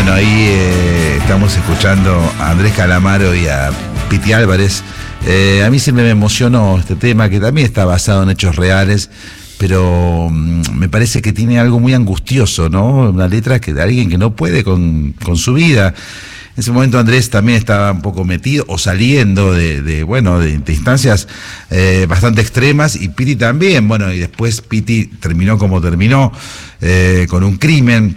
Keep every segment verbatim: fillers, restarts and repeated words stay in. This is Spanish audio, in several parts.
Bueno, ahí eh, estamos escuchando a Andrés Calamaro y a Piti Álvarez. Eh, a mí siempre me emocionó este tema, que también está basado en hechos reales, pero um, me parece que tiene algo muy angustioso, ¿no? Una letra que de alguien que no puede con, con su vida. En ese momento Andrés también estaba un poco metido o saliendo de, de bueno, de, de instancias eh, bastante extremas, y Piti también, bueno, y después Piti terminó como terminó, eh, con un crimen.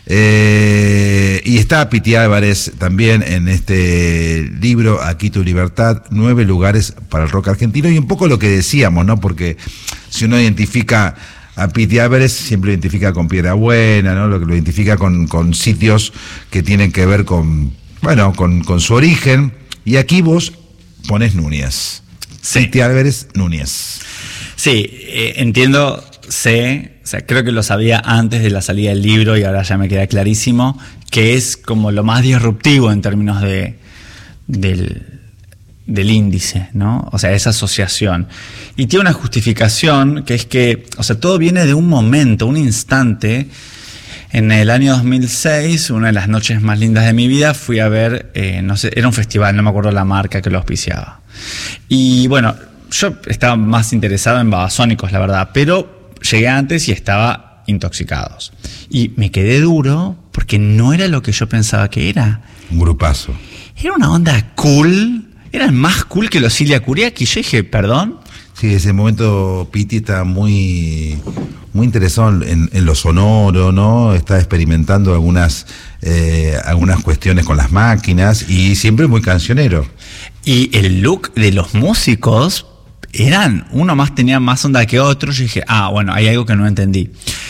Eh, y está Piti Álvarez también en este libro, Aquí tu libertad, nueve lugares para el rock argentino, y un poco lo que decíamos, ¿no? Porque si uno identifica a Piti Álvarez, siempre lo identifica con Piedra Buena, ¿no? Lo que lo identifica con, con sitios que tienen que ver con, bueno, con, con su origen, y aquí vos ponés Núñez. Sí. Piti Álvarez, Núñez. Sí, eh, entiendo, sé, o sea, creo que lo sabía antes de la salida del libro y ahora ya me queda clarísimo, que es como lo más disruptivo en términos de del, del índice, ¿no? O sea, esa asociación. Y tiene una justificación, que es que, o sea, todo viene de un momento, un instante. En el año dos mil seis, una de las noches más lindas de mi vida, fui a ver, eh, no sé, era un festival, no me acuerdo la marca que lo auspiciaba. Y bueno, yo estaba más interesado en Babasónicos, la verdad, pero llegué antes y estaba Intoxicados. Y me quedé duro porque no era lo que yo pensaba que era. Un grupazo. Era una onda cool, eran más cool que los Cilia Curiaki. Yo dije, ¿perdón? Sí, ese momento Piti está muy, muy interesado en, en lo sonoro, ¿no? Está experimentando algunas, eh, algunas cuestiones con las máquinas, y siempre muy cancionero. Y el look de los músicos eran, uno más tenía más onda que otro. Yo dije, ah, bueno, hay algo que no entendí.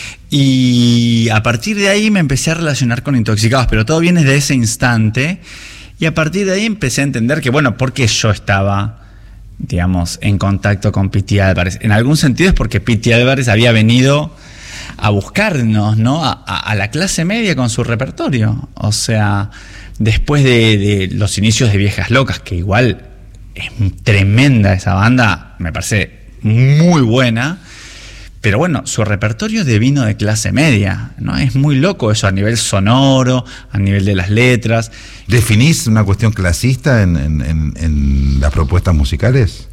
Y a partir de ahí me empecé a relacionar con Intoxicados, pero todo viene de ese instante. Y a partir de ahí empecé a entender que, bueno, ¿por qué yo estaba, digamos, en contacto con Piti Álvarez? En algún sentido es porque Piti Álvarez había venido a buscarnos, ¿no? A, a, a la clase media con su repertorio. O sea, después de, de los inicios de Viejas Locas, que igual es tremenda esa banda, me parece muy buena, pero bueno, su repertorio devino de clase media, ¿no? Es muy loco eso a nivel sonoro, a nivel de las letras. ¿Definís una cuestión clasista en, en, en, en las propuestas musicales?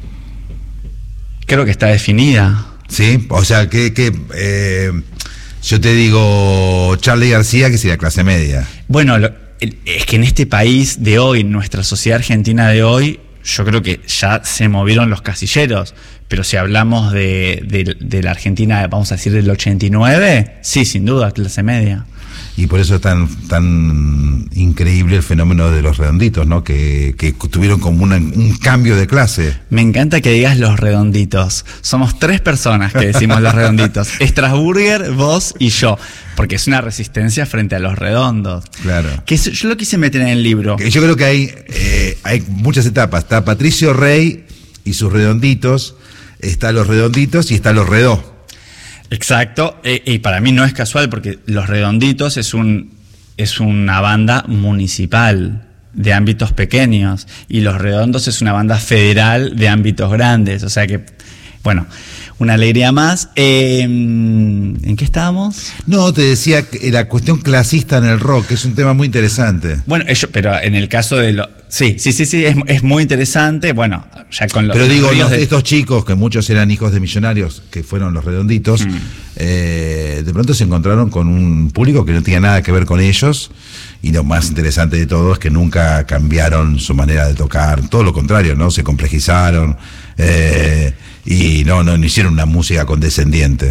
Creo que está definida. Sí, o sea, que, que eh, yo te digo Charly García, que sería clase media. Bueno, lo, es que en este país de hoy, en nuestra sociedad argentina de hoy, yo creo que ya se movieron los casilleros, pero si hablamos de, de, de la Argentina, vamos a decir del ochenta y nueve, sí, sin duda, clase media. Y por eso es tan, tan increíble el fenómeno de los Redonditos, ¿no? Que, que tuvieron como una, un cambio de clase. Me encanta que digas los Redonditos. Somos tres personas que decimos los Redonditos. Strasburger, vos y yo. Porque es una resistencia frente a los redondos. Claro. Que eso, yo lo quise meter en el libro. Yo creo que hay, eh, hay muchas etapas. Está Patricio Rey y sus Redonditos. Está los Redonditos y está los Redó. Exacto, e, y para mí no es casual, porque Los Redonditos es un es una banda municipal de ámbitos pequeños, y Los Redondos es una banda federal de ámbitos grandes, o sea que, bueno, una alegría más. Eh, ¿En qué estábamos? No, te decía que la cuestión clasista en el rock, que es un tema muy interesante. Bueno, ellos, pero en el caso de los... Sí, sí, sí, sí, es, es muy interesante, bueno, ya con los... Pero digo, los, de... estos chicos, que muchos eran hijos de millonarios, que fueron los Redonditos, mm. eh, de pronto se encontraron con un público que no tenía nada que ver con ellos, y lo más interesante de todo es que nunca cambiaron su manera de tocar, todo lo contrario, ¿no? Se complejizaron, eh, y no, no, no hicieron una música condescendiente.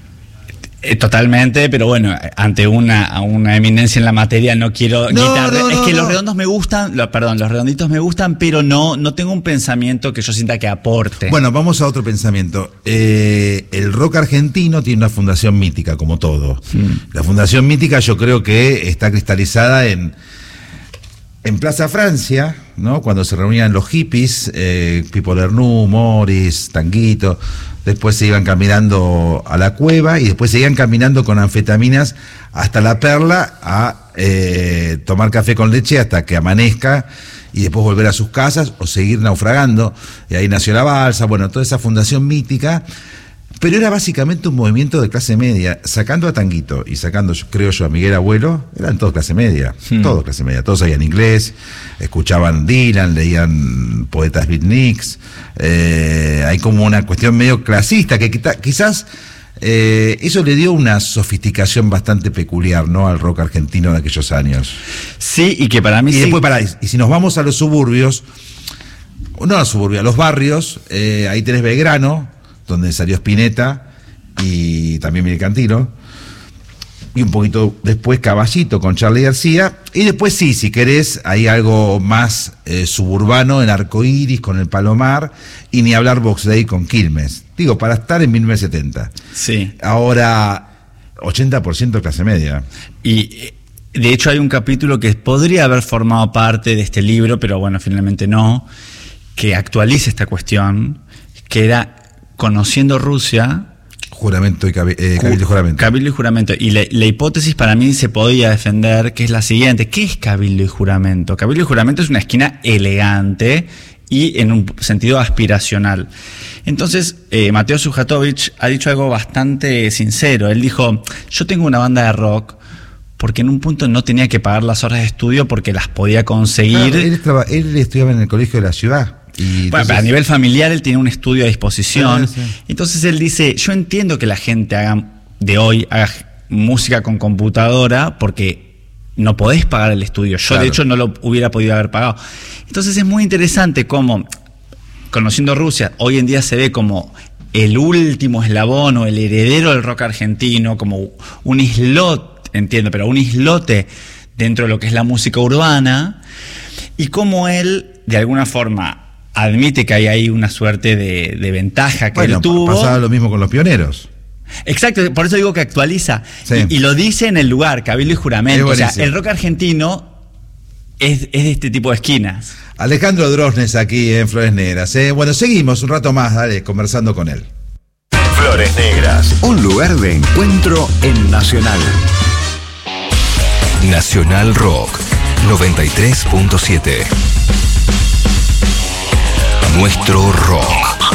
Totalmente, pero bueno, ante una, una eminencia en la materia no quiero no, quitar. No, es no, que no. los redondos me gustan, lo, perdón, los redonditos me gustan, pero no, no tengo un pensamiento que yo sienta que aporte. Bueno, vamos a otro pensamiento. Eh, el rock argentino tiene una fundación mítica, como todo. Mm. La fundación mítica yo creo que está cristalizada en, en Plaza Francia, ¿no? Cuando se reunían los hippies, eh, Pipo Lernoux, Morris, Tanguito. Después se iban caminando a la cueva y después seguían caminando con anfetaminas hasta la Perla a eh, tomar café con leche hasta que amanezca y después volver a sus casas o seguir naufragando. Y ahí nació la balsa, bueno, toda esa fundación mítica. pero era básicamente un movimiento de clase media, sacando a Tanguito y sacando, creo yo, a Miguel Abuelo, eran todos clase media, hmm. todos clase media, todos sabían inglés, escuchaban Dylan, leían poetas beatniks, eh, hay como una cuestión medio clasista, que quizás eh, eso le dio una sofisticación bastante peculiar, ¿no?, al rock argentino de aquellos años. Sí, y que para mí y sí. Después, para, y si nos vamos a los suburbios, no a los suburbios, a los barrios, eh, ahí tenés Belgrano, donde salió Spinetta y también Miguel Cantilo, y un poquito después Caballito con Charly García, y después sí, si querés, hay algo más eh, suburbano en Arcoíris con el Palomar, y ni hablar Box Day con Quilmes, digo, para estar en mil novecientos setenta. Sí. Ahora, ochenta por ciento clase media. Y de hecho hay un capítulo que podría haber formado parte de este libro, pero bueno, finalmente no, que actualiza esta cuestión, que era Conociendo Rusia. Juramento y cabi eh, cabildo y juramento. Cabildo y juramento. Y la, la hipótesis para mí se podía defender, que es la siguiente. ¿Qué es cabildo y juramento? Cabildo y juramento es una esquina elegante y en un sentido aspiracional. Entonces, eh, Mateo Sujatovich ha dicho algo bastante sincero. Él dijo, yo tengo una banda de rock porque en un punto no tenía que pagar las horas de estudio porque las podía conseguir. Claro, él, estaba, él estudiaba en el colegio de la ciudad. Y bueno, entonces, a nivel familiar él tiene un estudio a disposición. Ah, sí. Entonces él dice, yo entiendo que la gente haga, de hoy haga música con computadora porque no podés pagar el estudio. Yo claro. de hecho no lo hubiera podido haber pagado. Entonces es muy interesante cómo, Conociendo Rusia, hoy en día se ve como el último eslabón o el heredero del rock argentino, como un islote, entiendo, pero un islote dentro de lo que es la música urbana, y cómo él, de alguna forma, admite que hay ahí una suerte de, de ventaja que bueno, él tuvo. Pasaba lo mismo con los pioneros. Exacto, por eso digo que actualiza. Sí. Y, y lo dice en el lugar, cabildo y juramento. O sea, el rock argentino es, es de este tipo de esquinas. Alejandro Drosnes aquí en Flores Negras. ¿eh? Bueno, seguimos un rato más, dale, conversando con él. Flores Negras, un lugar de encuentro en Nacional. Nacional Rock noventa y tres punto siete. Nuestro rock.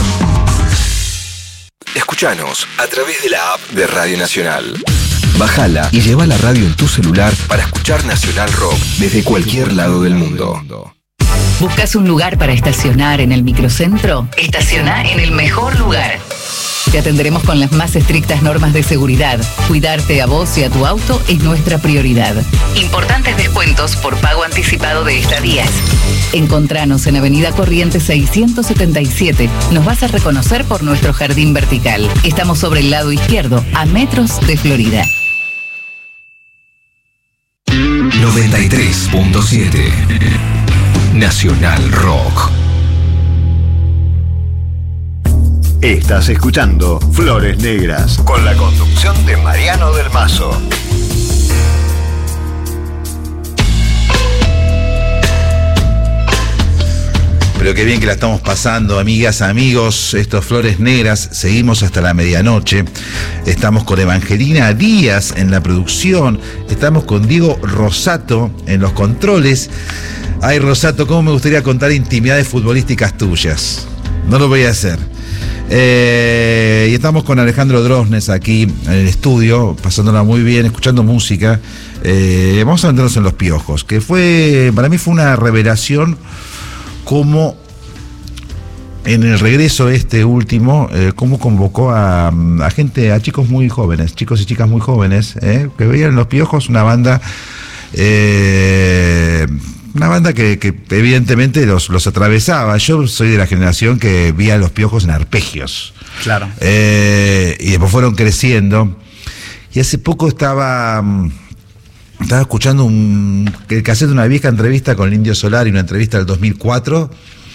Escúchanos a través de la app de Radio Nacional. Bájala y lleva la radio en tu celular para escuchar Nacional Rock desde cualquier lado del mundo. ¿Buscas un lugar para estacionar en el microcentro? Estaciona en el mejor lugar. Te atenderemos con las más estrictas normas de seguridad. Cuidarte a vos y a tu auto es nuestra prioridad. Importantes descuentos por pago anticipado de estadías. Encontranos en Avenida Corrientes seiscientos setenta y siete. Nos vas a reconocer por nuestro jardín vertical. Estamos sobre el lado izquierdo, a metros de Florida. noventa y tres punto siete. Nacional Rock. Estás escuchando Flores Negras con la conducción de Mariano del Mazo. Pero qué bien que la estamos pasando, amigas, amigos. Estos Flores Negras, seguimos hasta la medianoche. Estamos con Evangelina Díaz en la producción. Estamos con Diego Rosato en los controles. Ay, Rosato, cómo me gustaría contar intimidades futbolísticas tuyas. No lo voy a hacer. Eh, y estamos con Alejandro Drosnes aquí en el estudio, pasándola muy bien, escuchando música. Eh, vamos a meternos en Los Piojos, que fue, para mí fue una revelación como en el regreso este último, eh, cómo convocó a, a gente, a chicos muy jóvenes, chicos y chicas muy jóvenes, eh, que veían Los Piojos, una banda... Eh, Una banda que, que evidentemente los, los atravesaba. Yo soy de la generación que vi a Los Piojos en arpegios. Claro. Eh, y después fueron creciendo. Y hace poco estaba, estaba escuchando un, el cassette de una vieja entrevista con el Indio Solari, una entrevista del dos mil cuatro.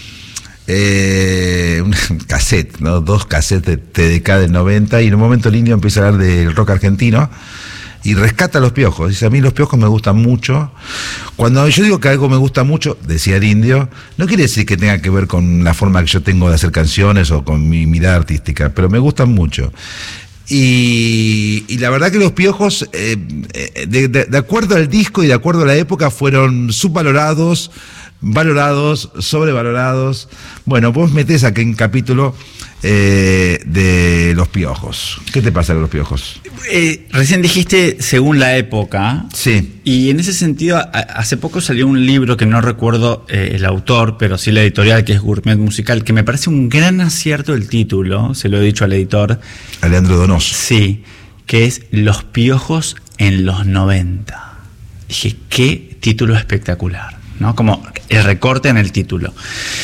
Eh, un cassette, ¿no? Dos cassettes de T D K del noventa. Y en un momento el Indio empieza a hablar del rock argentino. Y rescata a Los Piojos. Dice, a mí Los Piojos me gustan mucho. Cuando yo digo que algo me gusta mucho, decía el Indio, no quiere decir que tenga que ver con la forma que yo tengo de hacer canciones o con mi mirada artística, pero me gustan mucho. Y, y la verdad que Los Piojos, eh, de, de, de acuerdo al disco y de acuerdo a la época, fueron subvalorados, valorados, sobrevalorados. Bueno, vos metés aquí un capítulo eh, de los piojos. ¿Qué te pasa con los piojos? Eh, recién dijiste según la época. Sí. Y en ese sentido, a, hace poco salió un libro que no recuerdo eh, el autor, pero sí la editorial, que es Gourmet Musical, que me parece un gran acierto el título, se lo he dicho al editor. A Leandro Donoso. Sí, que es Los piojos en los noventa. Dije, qué título espectacular, ¿no? Como el recorte en el título.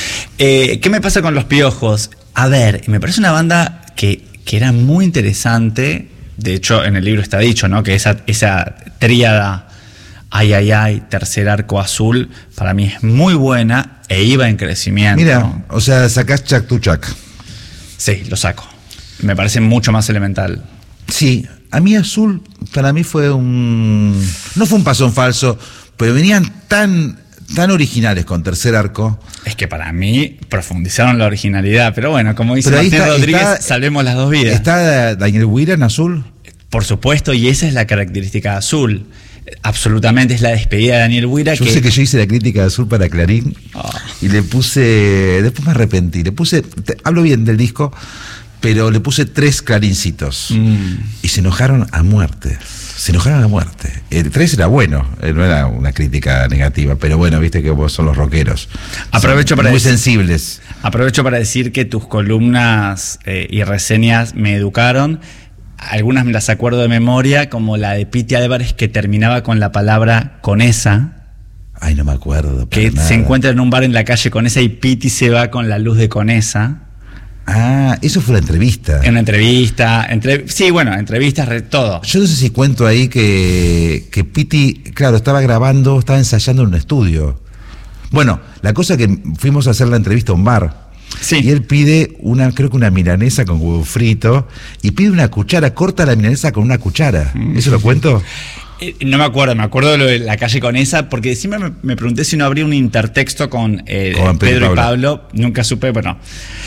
Eh, ¿Qué me pasa con los piojos? A ver, me parece una banda que, que era muy interesante. De hecho, en el libro está dicho, ¿no? Que esa, esa tríada Ay, ay, ay, Tercer Arco Azul, para mí es muy buena e iba en crecimiento. Mira, o sea, sacás Chac tu Chac. Sí, lo saco. Me parece mucho más elemental. Sí, a mí Azul, para mí fue un... No fue un pasón falso, pero venían tan, tan originales con Tercer Arco. Es que para mí profundizaron la originalidad, pero bueno, como dice Pero ahí Martín está- Rodríguez, está- salvemos las dos vidas. ¿Está Daniel Huira en Azul? Por supuesto, y esa es la característica de Azul. Absolutamente es la despedida de Daniel Huira. Yo que... sé que yo hice la crítica de Azul para Clarín Oh. y le puse, después me arrepentí, le puse, te- hablo bien del disco, pero le puse tres clarincitos Mm. y se enojaron a muerte, se enojaron a muerte. El tres era bueno, eh, no era una crítica negativa, pero bueno, viste que vos son los rockeros. Aprovecho Son para muy decir- sensibles. Aprovecho para decir que tus columnas eh, y reseñas me educaron. Algunas me las acuerdo de memoria, como la de Piti Álvarez, que terminaba con la palabra Conesa, Ay, no me acuerdo. que para nada. se encuentra en un bar en la calle Conesa y Piti se va con la luz de Conesa. Ah, eso fue la entrevista. En una entrevista, entre, sí, bueno, entrevistas, re- todo. Yo no sé si cuento ahí que, que Piti, claro, estaba grabando, estaba ensayando en un estudio. Bueno, la cosa que fuimos a hacer la entrevista a un bar. Sí. Y él pide una, creo que una milanesa con huevo frito, y pide una cuchara, corta la milanesa con una cuchara. ¿Eso lo cuento? Eh, No me acuerdo, me acuerdo de lo de la calle Conesa, porque siempre me, me pregunté si no habría un intertexto con, eh, Con Pedro Pedro y y Pablo. Nunca supe, bueno.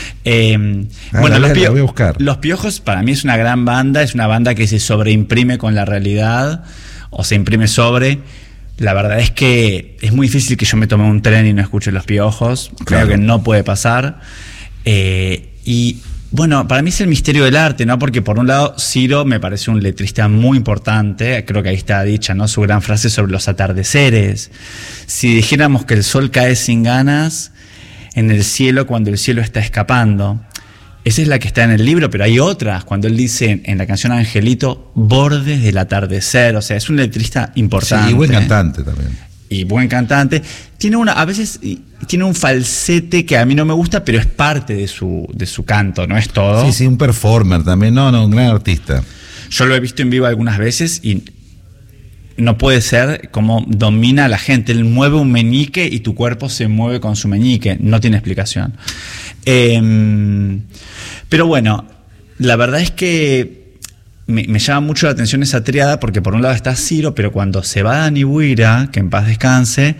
Eh, Ah, bueno, la- los, la Pio- voy a buscar. Los Piojos para mí es una gran banda, es una banda que se sobreimprime con la realidad, o se imprime sobre. La verdad es que es muy difícil que yo me tome un tren y no escuche Los Piojos. Claro. Creo que no puede pasar. Eh, y bueno, para mí es el misterio del arte, ¿no? Porque por un lado, Ciro me parece un letrista muy importante. Creo que ahí está dicha, ¿no? Su gran frase sobre los atardeceres. Si dijéramos que el sol cae sin ganas en el cielo cuando el cielo está escapando. Esa es la que está en el libro, pero hay otras. Cuando él dice en, en la canción Angelito, bordes del atardecer. O sea, es un letrista importante. Sí, y buen cantante también. Y buen cantante. Tiene una, a veces y- tiene un falsete que a mí no me gusta, pero es parte de su, de su canto, no es todo. Sí, sí, un performer también. No, no, un gran artista. Yo lo he visto en vivo algunas veces y no puede ser como domina a la gente. Él mueve un meñique y tu cuerpo se mueve con su meñique. No tiene explicación. Eh, pero bueno, la verdad es que me, me llama mucho la atención esa triada, porque por un lado está Ciro, pero cuando se va Dani Huira, que en paz descanse,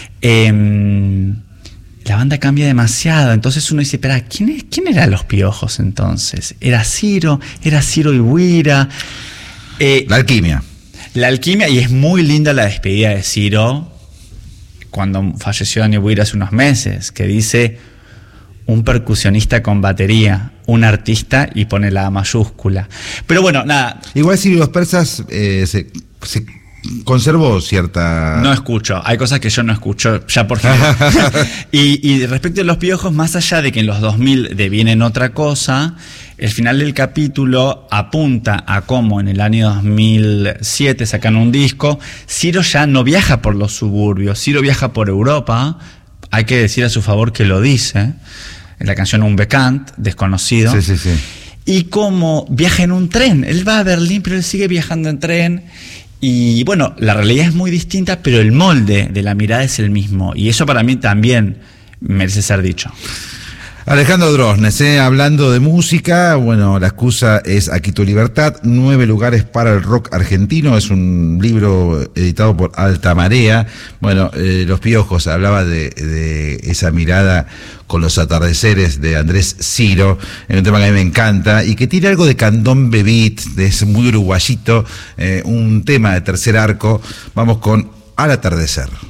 eh, la banda cambia demasiado. Entonces uno dice, espera, ¿quién, es, ¿quién eran Los Piojos entonces? ¿Era Ciro? ¿Era Ciro y Huira? Eh, La alquimia. la alquimia, y es muy linda la despedida de Ciro cuando falleció Dani Huira hace unos meses, que dice: un percusionista con batería, un artista, y pone la A mayúscula. Pero bueno, nada, Igual si los persas eh, se, se conservó cierta... no escucho, hay cosas que yo no escucho ya por general. y, y respecto a Los Piojos, más allá de que en los dos mil devienen otra cosa, el final del capítulo apunta a cómo en el año dos mil siete sacan un disco. Ciro ya no viaja por los suburbios, Ciro viaja por Europa. Hay que decir a su favor que lo dice en la canción Un Bekant, desconocido. Sí, sí, sí. Y cómo viaja en un tren. Él va a Berlín, pero él sigue viajando en tren. Y bueno, la realidad es muy distinta, pero el molde de la mirada es el mismo. Y eso para mí también merece ser dicho. Alejandro Drosnes, eh, hablando de música, bueno, la excusa es Aquí tu libertad, nueve lugares para el rock argentino, es un libro editado por Alta Marea. Bueno, eh, Los Piojos hablaba de, de esa mirada con los atardeceres de Andrés Ciro, en un tema que a mí me encanta, y que tiene algo de candombe beat, de ese muy uruguayito, eh, un tema de Tercer Arco. Vamos con Al atardecer.